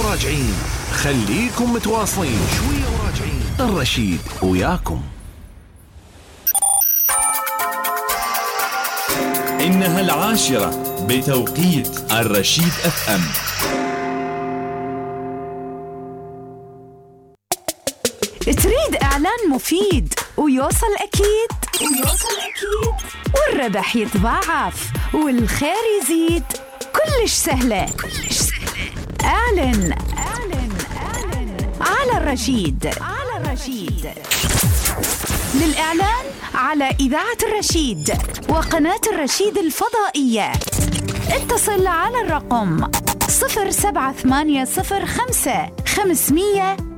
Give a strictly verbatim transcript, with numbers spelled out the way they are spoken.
وراجعين. خليكم متواصلين، شوية وراجعين. الرشيد وياكم. إنها العاشرة بتوقيت الرشيد أف أم. تريد إعلان مفيد ويوصل أكيد ويوصل أكيد والربح يتضاعف والخير يزيد؟ كلش سهلة كلش سهلة. أعلن أعلن أعلن على الرشيد على الرشيد. للإعلان على إذاعة الرشيد وقناة الرشيد الفضائية اتصل على الرقم صفر سبعة ثمانية صفر خمسة خمسمية